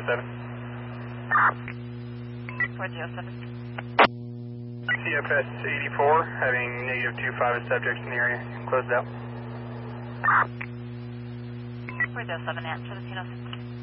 407. 407. CFS 84, having -25 subjects in the area. Closed out. 407 at 1706.